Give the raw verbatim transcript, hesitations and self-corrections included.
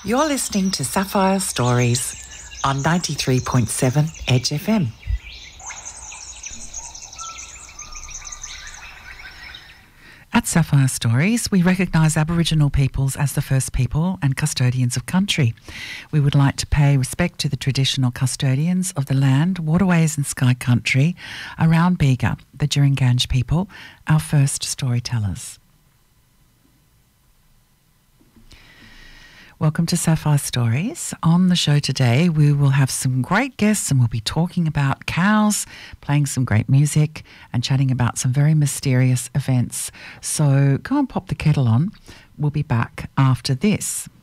You're listening to Sapphire Stories on ninety-three point seven Edge F M. At Sapphire Stories, we recognise Aboriginal peoples as the first people and custodians of country. We would like to pay respect to the traditional custodians of the land, waterways and sky country around Bega, the Jurunganj people, our first storytellers. Welcome to Sapphire Stories. On the show today, we will have some great guests and we'll be talking about cows, playing some great music and chatting about some very mysterious events. So go and pop the kettle on. We'll be back after this.